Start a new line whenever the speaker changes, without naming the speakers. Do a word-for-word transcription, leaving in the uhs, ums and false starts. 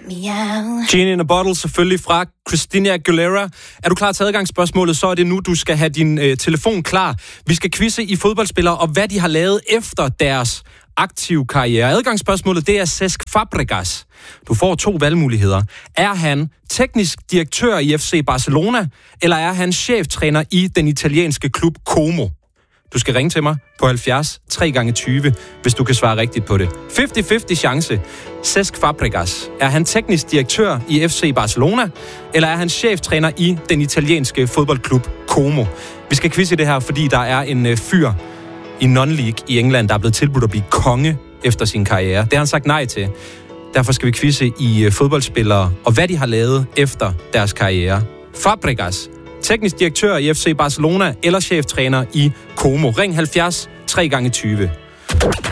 Genie in a Bottle, selvfølgelig fra Christina Aguilera. Er du klar til adgangsspørgsmålet, så er det nu, du skal have din øh, telefon klar. Vi skal quizze i fodboldspillere, og hvad de har lavet efter deres aktive karriere. Adgangsspørgsmålet, det er Cesc Fabregas. Du får to valgmuligheder. Er han teknisk direktør i F C Barcelona, eller er han cheftræner i den italienske klub Como? Du skal ringe til mig på halvfjerds tre gange tyve, hvis du kan svare rigtigt på det. halvtreds halvtreds chance. Cesc Fabregas. Er han teknisk direktør i F C Barcelona, eller er han cheftræner i den italienske fodboldklub Como? Vi skal quizze det her, fordi der er en uh, fyr i non-league i England, der er blevet tilbudt at blive konge efter sin karriere. Det har han sagt nej til. Derfor skal vi quizze i uh, fodboldspillere, og hvad de har lavet efter deres karriere. Fabregas. Teknisk direktør i F C Barcelona eller cheftræner i Como. Ring halvfjerds tre gange tyve.